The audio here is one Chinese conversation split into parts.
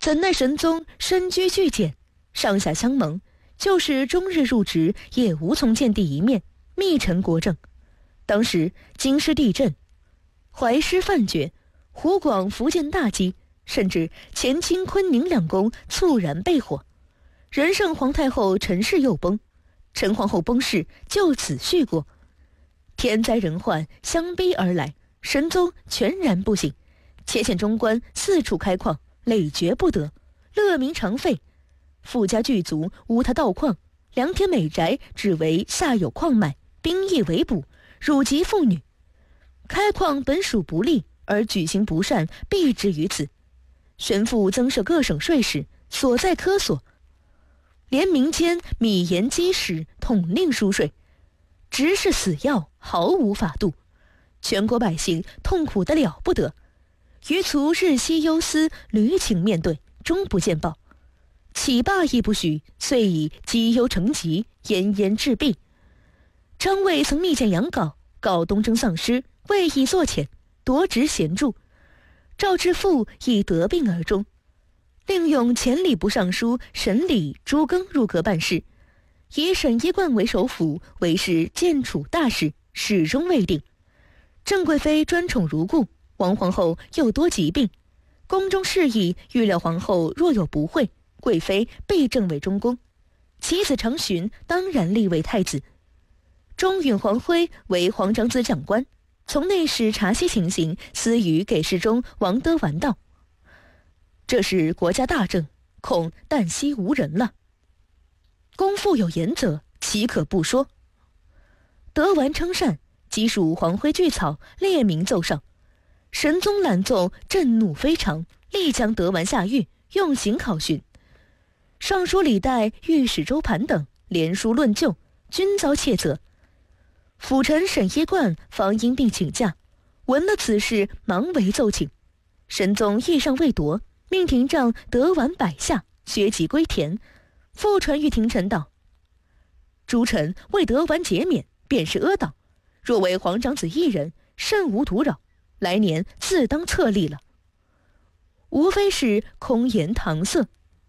怎奈神宗身居巨简，上下相盟，就是终日入职也无从见第一面，密陈国政。当时京师地震，淮师犯决，湖广福建大饥，甚至乾清坤宁两宫猝然被火。仁圣皇太后陈氏又崩，陈皇后崩逝就此续过。天灾人患相逼而来，神宗全然不省，且遣中官四处开矿，累掘不得，乐民常废。富家巨族无他盗矿，良田美宅只为下有矿脉，兵役为补，辱及妇女。开矿本属不利，而举行不善，必之于此。悬赋增设各省税时，所在科所，连民间米盐鸡食统令输税，直是死要，毫无法度。全国百姓痛苦得了不得，余卒日夕忧思，屡请面对，终不见报。起罢亦不许，遂以积忧成疾，奄奄致毙。张卫曾密见杨镐，告东征丧失，未易作遣，夺职贤助。赵之富亦得病而终，另用前礼部尚书沈礼、朱庚入阁办事，以沈一贯为首辅，为是建储大事，始终未定。郑贵妃专宠如故，王皇后又多疾病，宫中事宜预料皇后若有不会，贵妃必正为中宫，其子长询当然立为太子。中允皇徽为皇长子长官，从内史察悉情形，私语给事中王德完道：这是国家大政，恐旦夕无人了。公父有言则，岂可不说？德完称善，即属皇徽巨草，列名奏上。神宗览奏，震怒非常，立将德完下狱，用刑考询。尚书李岱、御史周盘等连书论旧，均遭切责。辅臣沈一贯方因病请假，闻了此事，忙为奏请。神宗意尚未夺，命廷杖德完摆下，削籍归田。复传谕廷臣道：诸臣为德完节免，便是阿党，若为皇长子一人，甚无独扰，来年自当册立了。无非是空言搪塞。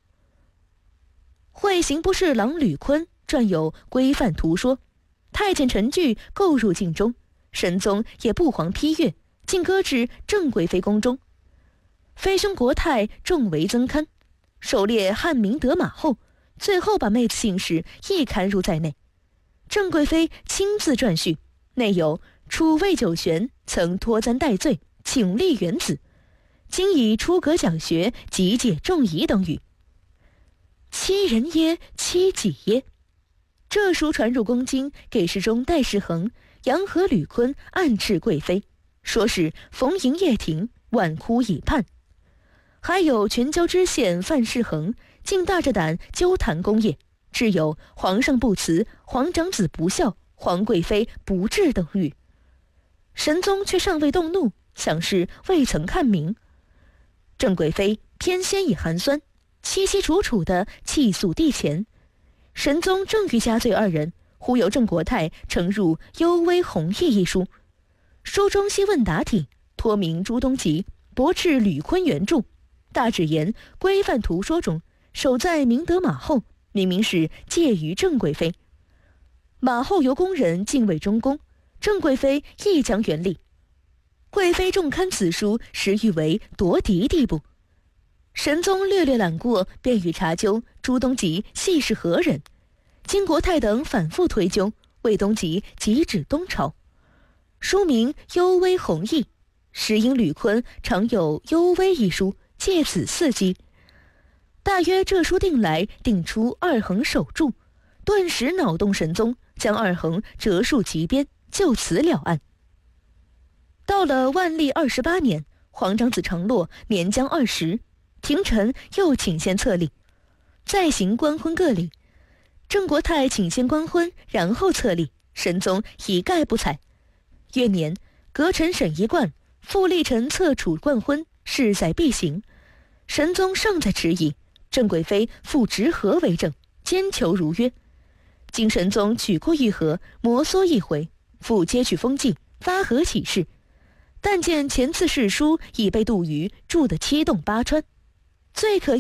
会刑部侍郎吕坤撰有规范图说，太监陈据购入境中，神宗也不遑批阅，竟搁至郑贵妃宫中。妃兄国泰重为增刊，首列汉明德马后，最后把妹子姓氏亦刊入在内。郑贵妃亲自撰序，内有楚魏九玄曾脱簪戴罪，请立元子，今以出阁讲学，极解仲夷等语。欺人耶？欺己耶？这书传入宫京，给事中戴世恒、杨和、吕坤暗斥贵妃，说是逢迎夜停，晚哭以盼。还有全椒知县范世恒，竟大着胆纠弹公业，只有皇上不辞，皇长子不孝，皇贵妃不治等语。神宗却尚未动怒，想是未曾看明。郑贵妃偏先以寒酸，凄凄楚楚地泣诉帝前。神宗正欲加罪二人，忽由郑国泰呈入《幽微弘毅》一书，书中悉问答体，托名朱东吉，驳斥吕坤原著。大致言规范图说中，首在明德马后，明明是介于郑贵妃。马后由宫人敬畏中宫，郑贵妃亦将原立。贵妃重刊此书，实欲为夺嫡地步。神宗略略览过，便欲查究朱东吉系是何人。经国泰等反复推究，魏东吉即指东朝。书名《幽微弘毅》，实因吕坤常有《幽微》一书，借此伺机。大约这书定来，定出二横手注，顿时恼动神宗，将二横折竖其边，就此了案。到了万历28年，皇长子承洛年将20，廷臣又请先册立，再行官婚各礼。郑国泰请先官婚，然后册立，神宗一概不采。月年，阁臣沈一贯复立臣册处冠婚，势在必行。神宗尚在迟疑，郑贵妃复执和为政，坚求如约。经神宗取过玉盒，摩挲一回，复接取封记，发盒起事。但见前次誓书已被杜瑜铸得7洞8穿，最可